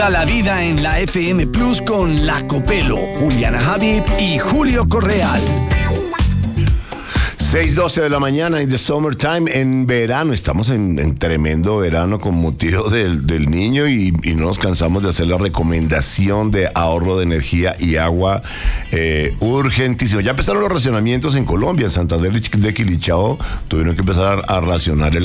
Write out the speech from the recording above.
A la vida en la FM Plus con La Copelo, Juliana Habib y Julio Correal. 6:12 de la mañana en the summertime, en verano, estamos en tremendo verano con motivo del niño y no nos cansamos de hacer la recomendación de ahorro de energía y agua urgentísimo. Ya empezaron los racionamientos en Colombia, en Santander de Quilichao tuvieron que empezar a racionar el